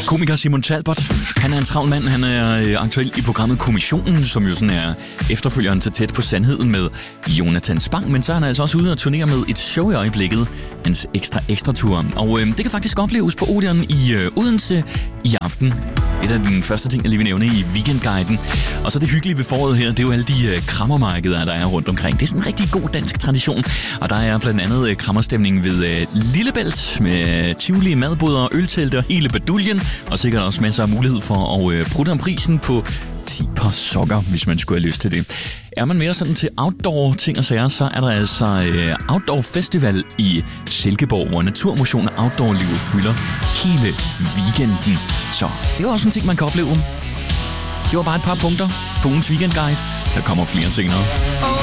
Komiker Simon Talbot, han er en travl mand. Han er aktuel i programmet Kommissionen, som jo sådan er efterfølgeren til Tæt på Sandheden med Jonathan Spang. Men så er han altså også ude og turnere med et show i øjeblikket, hans ekstra tur. Og det kan faktisk opleves på Odeon i Odense i aften. Et af de første ting, jeg lige vil nævne i Weekendguiden. Og så det hyggelige ved foråret her, det er jo alle de krammermarkeder, der er rundt omkring. Det er sådan en rigtig god dansk tradition. Og der er blandt andet krammerstemning ved Lillebælt med tivoli, madboder, øltelte og hele baduljen. Og sikkert også masser af mulighed for at prutte om prisen på 10 par sokker, hvis man skulle have lyst til det. Er man mere sådan til outdoor ting og sager, så er der altså Outdoor Festival i Silkeborg, hvor naturmotion og outdoor-livet fylder hele weekenden. Så det er også en ting, man kan opleve. Det var bare et par punkter på ugens Weekendguide. Der kommer flere senere.